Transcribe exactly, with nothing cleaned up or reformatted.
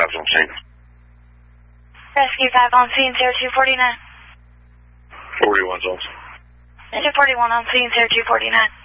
five's on scene. Rescue five on scene, zero two forty-nine. forty-one's on scene. two forty-one on scene, zero two forty-nine.